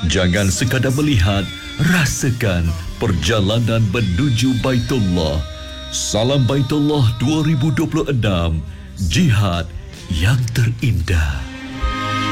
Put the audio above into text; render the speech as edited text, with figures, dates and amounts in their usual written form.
Jangan sekadar melihat, rasakan perjalanan menuju Baitullah. Salam Baitullah 2026, jihad yang terindah.